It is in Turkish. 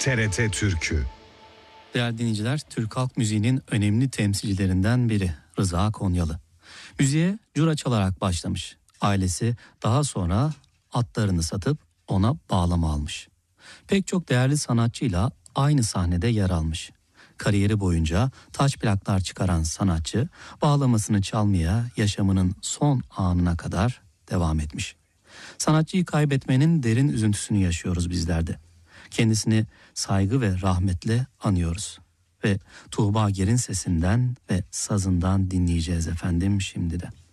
TRT Türkü. Değerli dinleyiciler, Türk halk müziğinin önemli temsilcilerinden biri Rıza Konyalı. Müziğe cura çalarak başlamış. Ailesi daha sonra atlarını satıp ona bağlama almış. Pek çok değerli sanatçıyla aynı sahnede yer almış. Kariyeri boyunca taç plaklar çıkaran sanatçı bağlamasını çalmaya yaşamının son anına kadar devam etmiş. Sanatçıyı kaybetmenin derin üzüntüsünü yaşıyoruz bizler de. Kendisini saygı ve rahmetle anıyoruz. Ve Tuğba Ger'in sesinden ve sazından dinleyeceğiz efendim şimdi de.